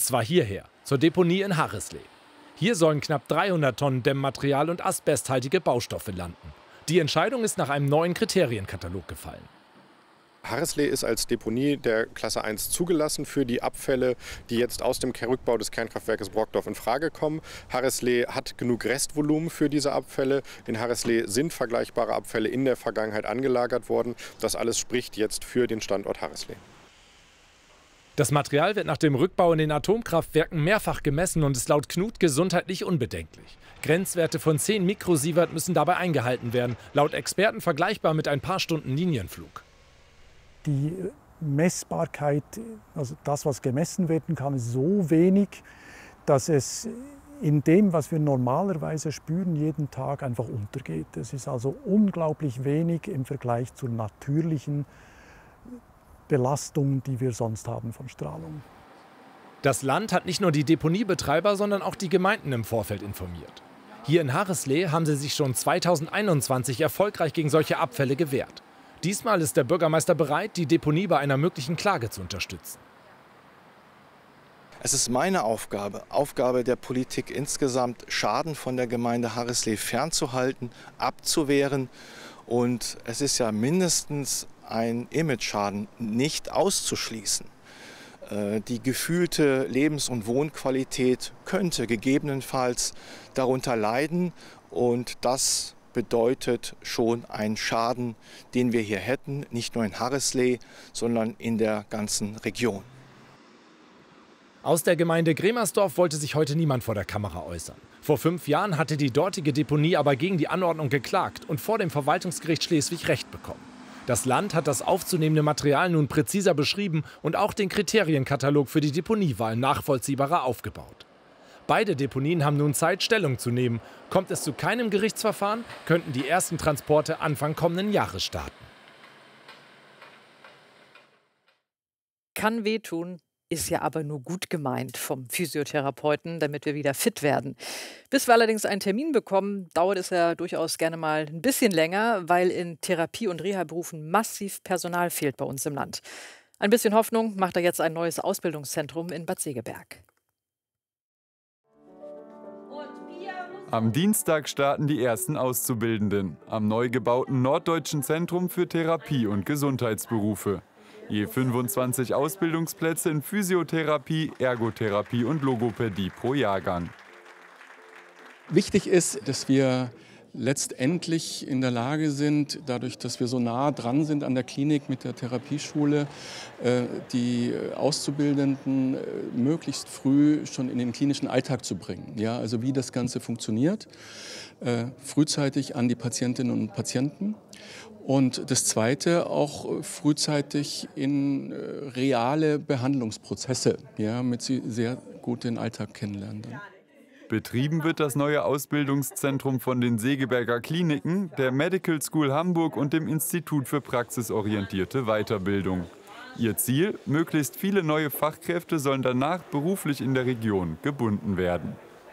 zwar hierher, zur Deponie in Harrisley. Hier sollen knapp 300 Tonnen Dämmmaterial und asbesthaltige Baustoffe landen. Die Entscheidung ist nach einem neuen Kriterienkatalog gefallen. Harrisley ist als Deponie der Klasse 1 zugelassen für die Abfälle, die jetzt aus dem Rückbau des Kernkraftwerkes Brokdorf in Frage kommen. Harrisley hat genug Restvolumen für diese Abfälle. In Harrisley sind vergleichbare Abfälle in der Vergangenheit angelagert worden. Das alles spricht jetzt für den Standort Harrisley. Das Material wird nach dem Rückbau in den Atomkraftwerken mehrfach gemessen und ist laut Knut gesundheitlich unbedenklich. Grenzwerte von 10 Mikrosievert müssen dabei eingehalten werden, laut Experten vergleichbar mit ein paar Stunden Linienflug. Die Messbarkeit, also das, was gemessen werden kann, ist so wenig, dass es in dem, was wir normalerweise spüren, jeden Tag einfach untergeht. Es ist also unglaublich wenig im Vergleich zur natürlichen Belastung, die wir sonst haben von Strahlung. Das Land hat nicht nur die Deponiebetreiber, sondern auch die Gemeinden im Vorfeld informiert. Hier in Harrisley haben sie sich schon 2021 erfolgreich gegen solche Abfälle gewehrt. Diesmal ist der Bürgermeister bereit, die Deponie bei einer möglichen Klage zu unterstützen. Es ist meine Aufgabe der Politik insgesamt, Schaden von der Gemeinde Harrisley fernzuhalten, abzuwehren. Und es ist ja mindestens ein Imageschaden nicht auszuschließen. Die gefühlte Lebens- und Wohnqualität könnte gegebenenfalls darunter leiden. Und das bedeutet schon einen Schaden, den wir hier hätten, nicht nur in Harrisley, sondern in der ganzen Region. Aus der Gemeinde Gremersdorf wollte sich heute niemand vor der Kamera äußern. Vor 5 Jahren hatte die dortige Deponie aber gegen die Anordnung geklagt und vor dem Verwaltungsgericht Schleswig Recht bekommen. Das Land hat das aufzunehmende Material nun präziser beschrieben und auch den Kriterienkatalog für die Deponiewahl nachvollziehbarer aufgebaut. Beide Deponien haben nun Zeit, Stellung zu nehmen. Kommt es zu keinem Gerichtsverfahren, könnten die ersten Transporte Anfang kommenden Jahres starten. Kann wehtun, ist ja aber nur gut gemeint vom Physiotherapeuten, damit wir wieder fit werden. Bis wir allerdings einen Termin bekommen, dauert es ja durchaus gerne mal ein bisschen länger, weil in Therapie- und Reha-Berufen massiv Personal fehlt bei uns im Land. Ein bisschen Hoffnung macht da jetzt ein neues Ausbildungszentrum in Bad Segeberg. Am Dienstag starten die ersten Auszubildenden am neu gebauten Norddeutschen Zentrum für Therapie- und Gesundheitsberufe. Je 25 Ausbildungsplätze in Physiotherapie, Ergotherapie und Logopädie pro Jahrgang. Wichtig ist, dass wir letztendlich in der Lage sind, dadurch, dass wir so nah dran sind an der Klinik mit der Therapieschule, die Auszubildenden möglichst früh schon in den klinischen Alltag zu bringen. Ja, also wie das Ganze funktioniert, frühzeitig an die Patientinnen und Patienten. Und das Zweite, auch frühzeitig in reale Behandlungsprozesse, ja, damit sie sehr gut den Alltag kennenlernen. Dann. Betrieben wird das neue Ausbildungszentrum von den Segeberger Kliniken, der Medical School Hamburg und dem Institut für praxisorientierte Weiterbildung. Ihr Ziel: möglichst viele neue Fachkräfte sollen danach beruflich in der Region gebunden werden.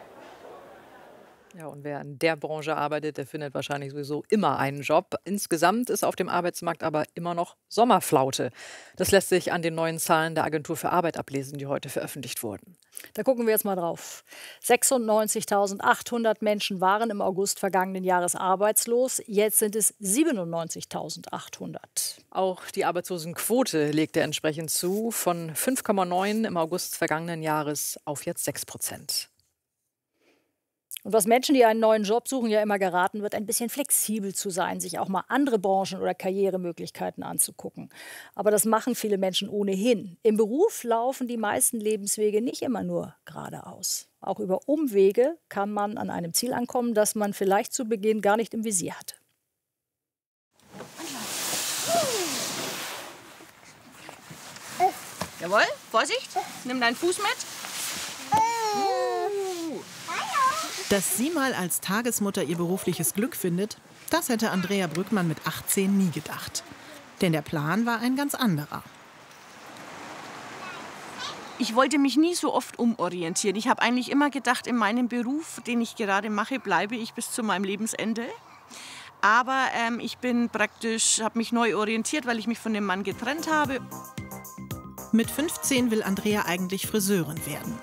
Ja, und wer in der Branche arbeitet, der findet wahrscheinlich sowieso immer einen Job. Insgesamt ist auf dem Arbeitsmarkt aber immer noch Sommerflaute. Das lässt sich an den neuen Zahlen der Agentur für Arbeit ablesen, die heute veröffentlicht wurden. Da gucken wir jetzt mal drauf. 96.800 Menschen waren im August vergangenen Jahres arbeitslos. Jetzt sind es 97.800. Auch die Arbeitslosenquote legte entsprechend zu, von 5,9 im August vergangenen Jahres auf jetzt 6%. Und was Menschen, die einen neuen Job suchen, ja immer geraten wird, ein bisschen flexibel zu sein, sich auch mal andere Branchen oder Karrieremöglichkeiten anzugucken. Aber das machen viele Menschen ohnehin. Im Beruf laufen die meisten Lebenswege nicht immer nur geradeaus. Auch über Umwege kann man an einem Ziel ankommen, das man vielleicht zu Beginn gar nicht im Visier hatte. Jawohl, Vorsicht, nimm deinen Fuß mit. Dass sie mal als Tagesmutter ihr berufliches Glück findet, das hätte Andrea Brückmann mit 18 nie gedacht. Denn der Plan war ein ganz anderer. Ich wollte mich nie so oft umorientieren. Ich habe eigentlich immer gedacht, in meinem Beruf, den ich gerade mache, bleibe ich bis zu meinem Lebensende. Aber ich habe mich neu orientiert, weil ich mich von dem Mann getrennt habe. Mit 15 will Andrea eigentlich Friseurin werden.